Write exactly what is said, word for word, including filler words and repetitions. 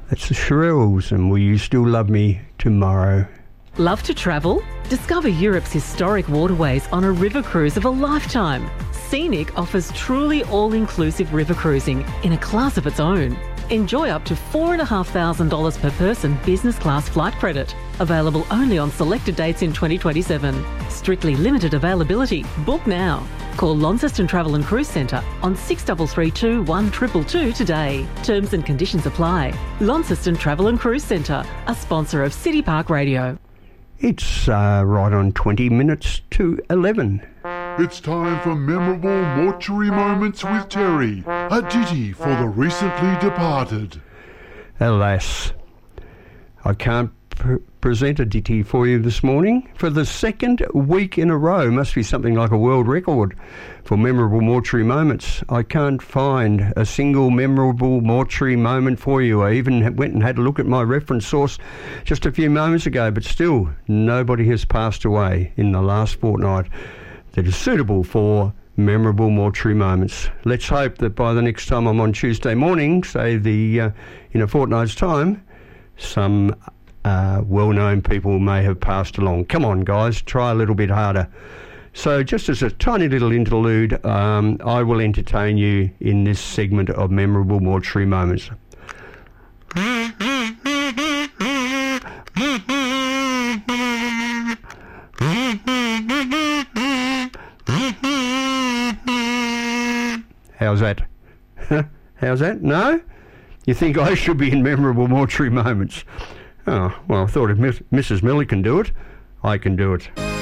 That's the Shirelles, and Will You Still Love Me Tomorrow? Love to travel? Discover Europe's historic waterways on a river cruise of a lifetime. Scenic offers truly all-inclusive river cruising in a class of its own. Enjoy up to four thousand five hundred dollars per person business class flight credit. Available only on selected dates in twenty twenty-seven. Strictly limited availability. Book now. Call Launceston Travel and Cruise Centre on six three three two, one two two two today. Terms and conditions apply. Launceston Travel and Cruise Centre, a sponsor of City Park Radio. It's uh, right on twenty minutes to eleven. It's time for Memorable Mortuary Moments with Terry, a ditty for the recently departed. Alas, I can't pr- present a ditty for you this morning for the second week in a row. Must be something like a world record for memorable mortuary moments. I can't find a single memorable mortuary moment for you. I even went and had a look at my reference source just a few moments ago, but still nobody has passed away in the last fortnight that is suitable for memorable mortuary moments. Let's hope that by the next time I'm on Tuesday morning, say the uh, in a fortnight's time, some uh, well-known people may have passed along. Come on, guys, try a little bit harder. So just as a tiny little interlude, um, I will entertain you in this segment of memorable mortuary moments. How's that? How's that? No? You think I should be in memorable mortuary moments? Oh, well, I thought if Miss, Missus Miller can do it, I can do it.